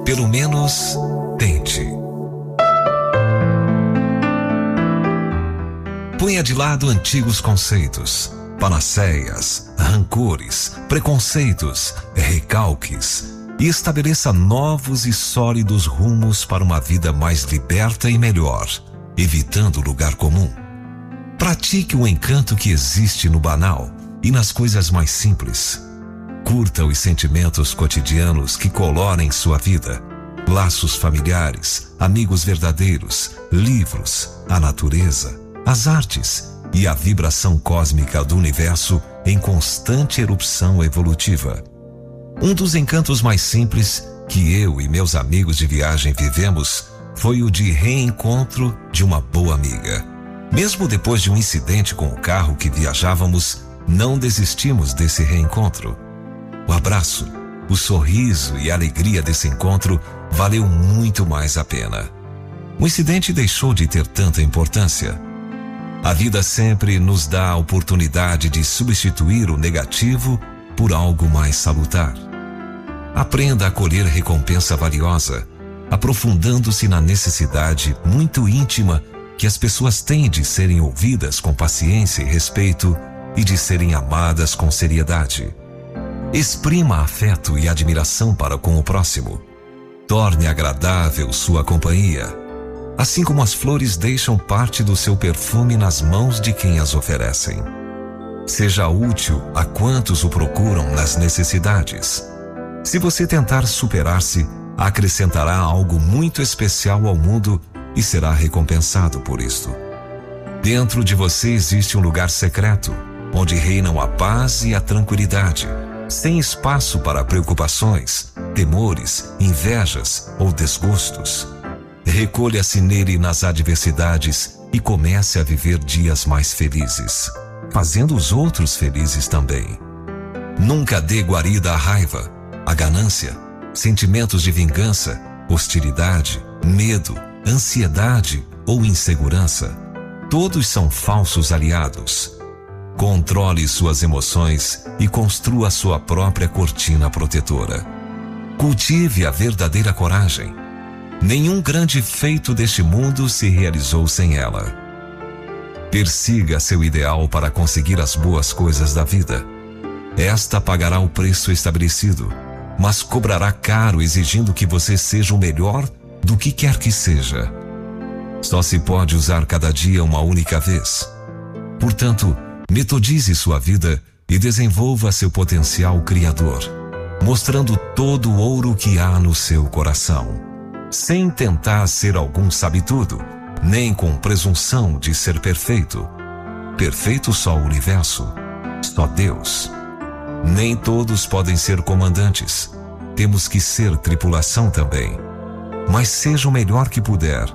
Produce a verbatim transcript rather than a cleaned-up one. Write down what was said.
Pelo menos, tente. Ponha de lado antigos conceitos, panaceias, rancores, preconceitos, recalques e estabeleça novos e sólidos rumos para uma vida mais liberta e melhor, evitando o lugar comum. Pratique o encanto que existe no banal e nas coisas mais simples. Curta os sentimentos cotidianos que colorem sua vida, laços familiares, amigos verdadeiros, livros, a natureza, as artes e a vibração cósmica do universo em constante erupção evolutiva. Um dos encantos mais simples que eu e meus amigos de viagem vivemos foi o de reencontro de uma boa amiga. Mesmo depois de um incidente com o carro que viajávamos, não desistimos desse reencontro. O abraço, o sorriso e a alegria desse encontro valeu muito mais a pena. O incidente deixou de ter tanta importância. A vida sempre nos dá a oportunidade de substituir o negativo por algo mais salutar. Aprenda a colher recompensa valiosa, aprofundando-se na necessidade muito íntima que as pessoas têm de serem ouvidas com paciência e respeito e de serem amadas com seriedade. Exprima afeto e admiração para com o próximo. Torne agradável sua companhia, assim como as flores deixam parte do seu perfume nas mãos de quem as oferecem. Seja útil a quantos o procuram nas necessidades. Se você tentar superar-se, acrescentará algo muito especial ao mundo e será recompensado por isto. Dentro de você existe um lugar secreto, onde reinam a paz e a tranquilidade, sem espaço para preocupações, temores, invejas ou desgostos. Recolha-se nele nas adversidades e comece a viver dias mais felizes, fazendo os outros felizes também. Nunca dê guarida à raiva, à ganância, sentimentos de vingança, hostilidade, medo, ansiedade ou insegurança. Todos são falsos aliados. Controle suas emoções e construa sua própria cortina protetora. Cultive a verdadeira coragem. Nenhum grande feito deste mundo se realizou sem ela. Persiga seu ideal para conseguir as boas coisas da vida. Esta pagará o preço estabelecido, mas cobrará caro exigindo que você seja o melhor do que quer que seja. Só se pode usar cada dia uma única vez. Portanto, metodize sua vida e desenvolva seu potencial criador, mostrando todo o ouro que há no seu coração, sem tentar ser algum sabe-tudo, nem com presunção de ser perfeito. Perfeito só o universo, só Deus. Nem todos podem ser comandantes. Temos que ser tripulação também. Mas seja o melhor que puder